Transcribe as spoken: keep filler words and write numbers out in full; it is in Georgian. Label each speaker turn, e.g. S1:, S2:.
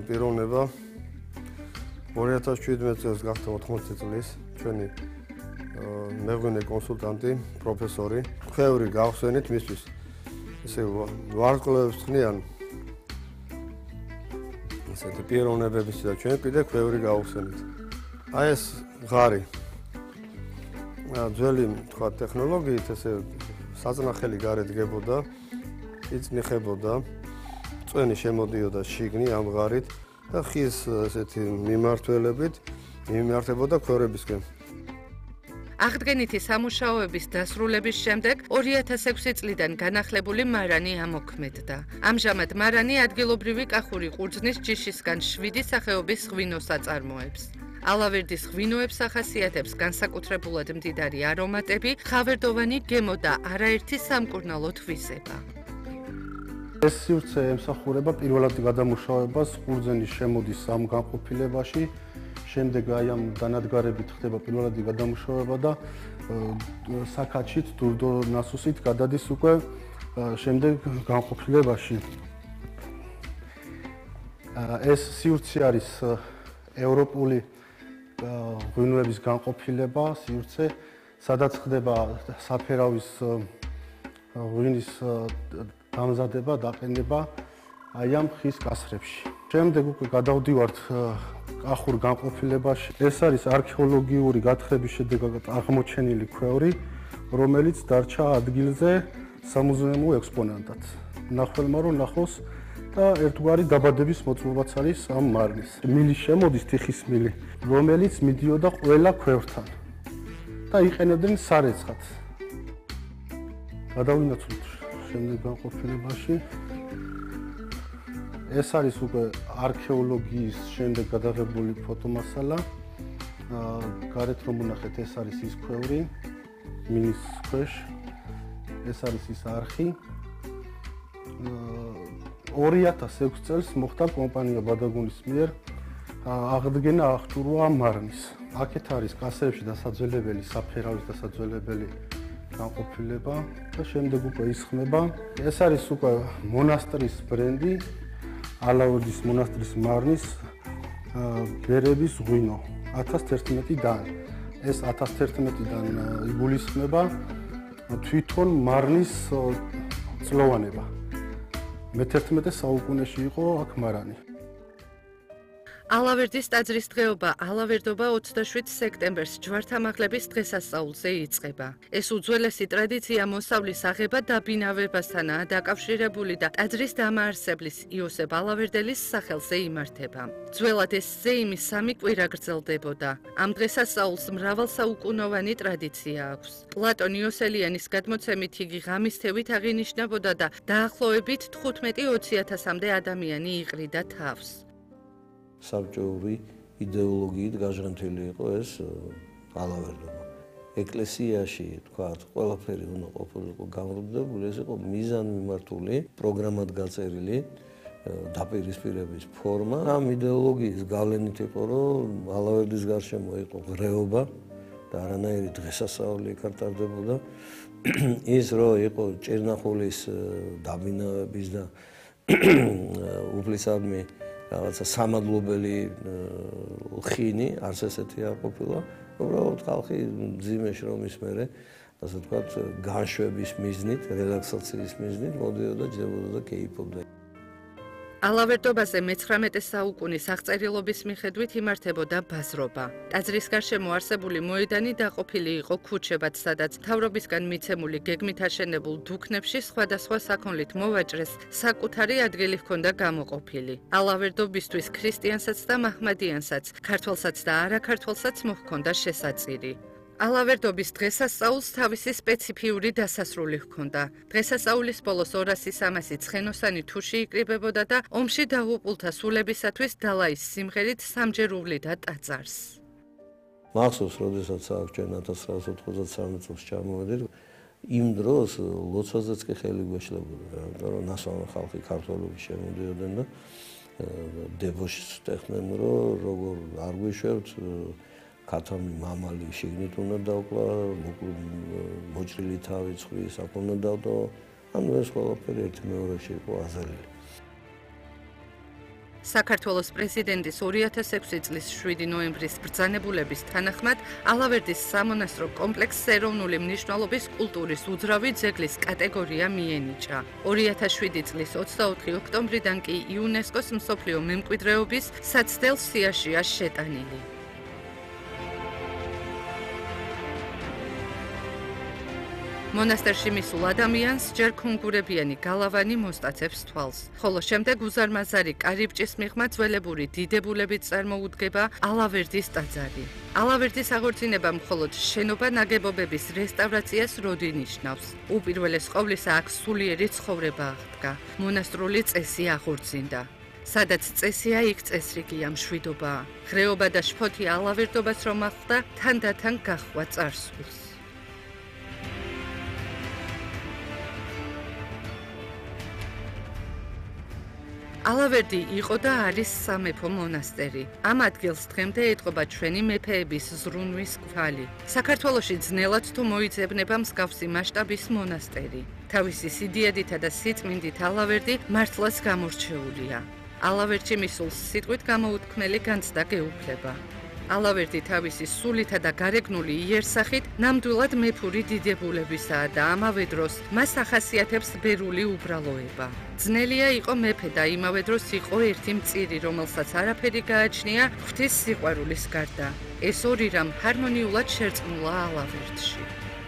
S1: პიროვნება ორი ათას შვიდმეტ წელს გახდა ოთხმოცი წლის ჩვენი მეღვინე კონსულტანტი, პროფესორი. ქვევრი გავხსენით მისთვის ესე ვარსკვლავებს ხნიან ესეთი პიროვნებების და ჩვენ კიდე ქვევრი გავხსენით. აი ეს ღარი ძველი თქვა ტექნოლოგიით ესე საწნახელი გარეთ დგებოდა, იწნიხებოდა, წვენი შემოდიოდა შიგნი ამ ღარით და ხის ესეთი მიმართველებით მიმართებოდა ქვევრებისკენ.
S2: აღდგენითი სამუშაოების დასრულების შემდეგ ორი ათას ექვსი წლიდან განახლებული მარანი ამოქმედდა. ამჟამად მარანი ადგილობრივი კახური ყურძნის ჯიშისგან შვიდი სახეობის ღვინოს აწარმოებს. ალავერდის ღვინოებს ახასიათებს განსაკუთრებულად მდიდარი არომატები, ხავერდოვანი გემო და არაერთი სამკურნალო თვისება.
S3: ეს სივრცე ემსახურება პირველად გადამუშავებას ყურძნის შემოდის ამ განყოფილებაში, შემდეგ აი ამ დანადგარებით ხდება პირველადი გადამუშავება და საქაჩით, დურდო ნასოსით გადადის უკვე შემდეგ განყოფილებაში. ეს სივრცე არის ევროპული ღვინოების განყოფილება, სივრცე, სადაც ხდება საფერავის ღვინის დამზადება, დაყენება აი ამ ხის კასრებში. შემდეგ უკვე გადავდივართ კახურ განყოფილებაში. ეს არის არქეოლოგიური გათხრების შედეგად აღმოჩენილი ქვევრი, რომელიც დარჩა ადგილზე სამუზეუმო ექსპონატად. მნახველმა რომ ნახოს და ერთგვარი დაბადების მოწმობაც არის ამ მარნის. მილი შემოდის, თიხის მილი, რომელიც მიდიოდა ყველა ქვევრთან და იყენებდნენ სარეცხად. გადავინაცვლოთ შემდეგ განყოფილებაში. ეს არის უკვე არქეოლოგიის შემდეგ გადაღებული ფოტომასალა. გარეთ რომ ვნახეთ, ეს არის ის ქვევრი მინის ქვეშ. ეს არის ის არხი. ორი ათას ექვსი წელს მოხდა კომპანია ბადაგუნის მიერ აღდგენა აღჭურვა მარნის. აქეთ არის კასრებში დასაძველებელი, საფერავის დასაძველებელი განყოფილება და შემდეგ უკვე ისხმება. ეს არის უკვე მონასტრის ბრენდი, ალავერდის მონასტრის მარნის ბერების ღვინო ათას თერთმეტიდან. ეს ათას თერთმეტიდან იგულისხმება თვითონ მარნის წლოვანება. მეთერთმეტე საუკუნეში იყო აქ მარანი.
S2: ალავერდის ტაძრის დღეობა ალავერდობა ოცდაშვიდ სექტემბერს ჯვართამაღლების დღესასწაულზე იწყება. ეს უძველესი ტრადიცია მოსავლის აღება დაბინავებასთანაა დაკავშირებული და ტაძრის დამაარსებლის იოსებ ალავერდელის სახელზე იმართება. ძველად ეს ზეიმი სამი კვირა გრძელდებოდა. ამ დღესასწაულს მრავალსაუკუნოვანი ტრადიცია აქვს. პლატონ იოსელიანის გადმოცემით იგი ღამის თევით აღინიშნებოდა და დაახლოებით თხუთმეტი ოცი ათასამდე ადამიანი იყრიდა თავს.
S4: საბჭოური იდეოლოგიით გაჟღენთილი იყო ეს ალავერდობა. ეკლესიაში, თქვათ, ყველაფერი უნდა ყოფილიყო გამრუდებული, ეს იყო მიზანმიმართული, პროგრამად გაწერილი დაპირისპირების ფორმა. ამ იდეოლოგიის გავლენით იყო, რომ ალავერდის გარშემო იყო ღრეობა და არანაირი დღესასწაული იქ არ ტარდებოდა. ის რომ იყო ჭერნახულის დაბინავების და უფლისადმი რაღაცა სამადლობელი ხინი, არც ესეთი არ ყოფილა. უბრალოდ ხალხი მძიმე შრომის მერე, ასე ვთქვათ, განშვების მიზნით, რელაქსაციის მიზნით მოდიოდა, ჯდებოდა და კეიფობდა.
S2: ალავერდობაზე მეცხრამეტე საუკუნის აღწერილობის მიხედვით იმართებოდა ბაზრობა. ტაძრის გარშემო არსებული მოედანი დაყოფილი იყო ქუჩებად, სადაც მთავრობისგან მიცემული გეგმით აშენებულ დუქნებში სხვადასხვა საქონლით მოვაჭრეს საკუთარი ადგილი ჰქონდა გამოყოფილი. ალავერდობისთვის ქრისტიანსაც და მაჰმადიანსაც, ქართველსაც და არაქართველსაც მოჰქონდა შესაწირი. ალავერდობის დღესასწაულს თავისი სპეციფიური დასასრული ჰქონდა. დღესასწაულის ბოლოს ორასი სამასი ცხენოსანი თუში იკრიბებოდა და ომში დაღუპულთა სულებისათვის დალაის სიმღერით სამჯერ უვლიდა ტაძარს.
S4: მახსოვს, როდესაც აქ ჩვენ ათას ცხრაასი ოთხმოცდასამი წელს ჩამოვედით, იმ დროს ლოცვაზეც კი ხელი გვეშლებოდა, იმიტომ რომ ნასვამი ხალხი ქართველები შემოდიოდნენ და დებოშს ტეხნენ, რომ როგორ არ გვიშვებთ ქათამი მამალი შიგნით უნდა დავკლა, მოჭრილი თავი ცხვრის აქ უნდა დავტო, ანუ ეს ყველაფერი ერთი მეორეში იყო აზრილი.
S2: საქართველოს პრეზიდენტის ორი ათას ექვსი წლის შვიდი ნოემბრის ბრძანებულების თანახმად ალავერდის სამონასტრო კომპლექსს ეროვნული მნიშვნელობის კულტურის უძრავი ძეგლის კატეგორია მიენიჭა. ორი ათას შვიდი წლის ოცდაოთხი ოქტომბრიდან კი იუნესკოს მსოფლიო მემკვიდრეობის საცდელ სიაშია შეტანილი. მონასტერში მისულ ადამიანს ჯერ ქონგურებიანი გალავანი მოსტაცებს თვალს, ხოლო შემდეგ უზარმაზარი კარიბჭის მიღმა ძველებური დიდებულებით წარმოუდგება ალავერდის ტაძარი. ალავერდის აღორძინება მხოლოდ შენობა ნაგებობების რესტავრაციას როდი ნიშნავს. უპირველეს ყოვლისა აქ სულიერი ცხოვრება აღდგა. მონასტრული წესი აღორძინდა. სადაც წესია, იქ წესრიგია მშვიდობა. ხრეობა და შფოთი ალავერდობას რომ ახლდა, თანდათან გახვა წარსულს. ალავერდი იყო და არის სამეფო მონასტერი. ამ ადგილს დღემდე ეტყობა ჩვენი მეფეების ზრუნვის კვალი. საქართველოში ძნელად თუ მოიძებნება მსგავსი მასშტაბის მონასტერი. თავისი სიდიადითა და სიწმინდით ალავერდი მართლაც გამორჩეულია. ალავერდში მისულ სიტყვით გამოუთქმელი განცდა გეუფლება. ალავერდი თავისი სულითა და გარეგნული იერსახით ნამდვილად მეფური დიდებულებისაა და ამავე დროს მას ახასიათებს ბერული უბრალოება. ძნელია იყო მეფე და იმავე დროს იყო ერთი მწირი, რომელსაც არაფერი გააჩნია ღვთის სიყვარულის გარდა. ეს ორი რამ ჰარმონიულად შერწყმულა ალავერდში.